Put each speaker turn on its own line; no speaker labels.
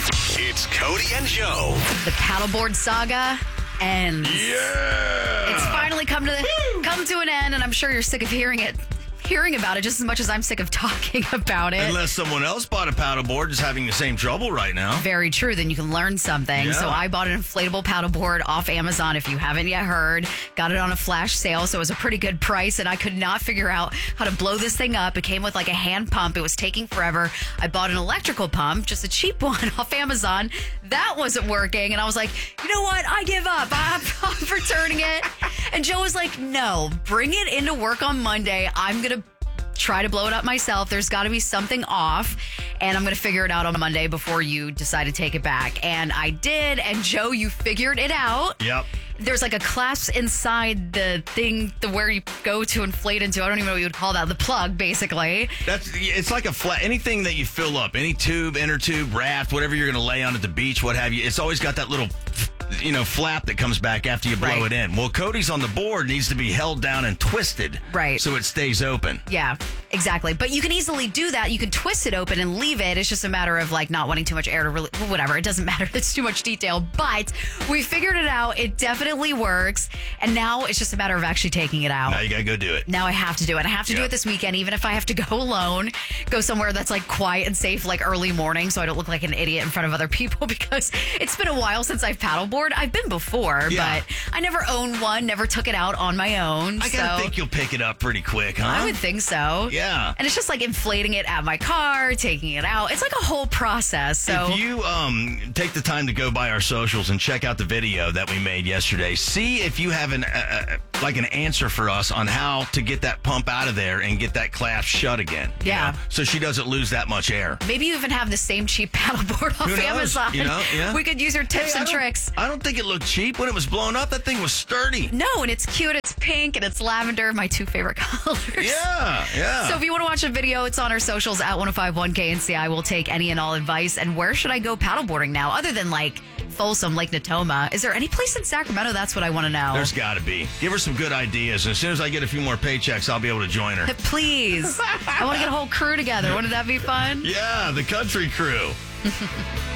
It's Cody and Joe.
The paddleboard saga ends.
Yeah!
It's finally come to an end, and I'm sure you're sick of hearing about it just as much as I'm sick of talking about it.
Unless someone else bought a paddleboard is having the same trouble right now.
Very true. Then you can learn something.
Yeah.
So I bought an inflatable paddleboard off Amazon. If you haven't yet heard, got it on a flash sale. So it was a pretty good price, and I could not figure out how to blow this thing up. It came with like a hand pump. It was taking forever. I bought an electrical pump, just a cheap one off Amazon. That wasn't working. And I was like, you know what? I give up. I'm returning it. And Joe was like, no, bring it into work on Monday. I'm going to try to blow it up myself. There's got to be something off, and I'm going to figure it out on Monday before you decide to take it back. And I did, and Joe, you figured it out.
Yep.
There's like a clasp inside the thing, where you go to inflate into. I don't even know what you would call that. The plug, basically.
It's like a flat, anything that you fill up, any tube, inner tube, raft, whatever you're going to lay on at the beach, what have you. It's always got that little flap that comes back after you blow it in. Well, Cody's on the board needs to be held down and twisted.
Right.
So it stays open.
Yeah, exactly. But you can easily do that. You can twist it open and leave it. It's just a matter of like not wanting too much air to really, whatever. It doesn't matter. It's too much detail. But we figured it out. It definitely works. And now it's just a matter of actually taking it out.
Now you got to go do it.
Now I have to do it. I have to do it this weekend, even if I have to go alone, go somewhere that's like quiet and safe, like early morning, so I don't look like an idiot in front of other people, because it's been a while since I've paddleboard. I've been before, but I never owned one, never took it out on my own.
I gotta think you'll pick it up pretty quick, huh?
I would think so.
Yeah.
And it's just like inflating it at my car, taking it out. It's like a whole process. So
if you take the time to go by our socials and check out the video that we made yesterday, see if you have an answer for us on how to get that pump out of there and get that clasp shut again.
Yeah.
So she doesn't lose that much air.
Maybe you even have the same cheap paddleboard off Amazon.
Yeah.
We could use your tips and tricks.
I don't think it looked cheap when it was blown up. That thing was sturdy.
No, and it's cute. It's pink and it's lavender, my two favorite colors.
Yeah.
So if you want to watch a video, it's on our socials at 1051KNCI. We'll take any and all advice. And where should I go paddleboarding now, other than like Folsom, Lake Natoma? Is there any place in Sacramento? That's what I want to know.
There's got to be. Give her some good ideas. And as soon as I get a few more paychecks, I'll be able to join her.
Please. I want to get a whole crew together. Wouldn't that be fun?
Yeah, the country crew.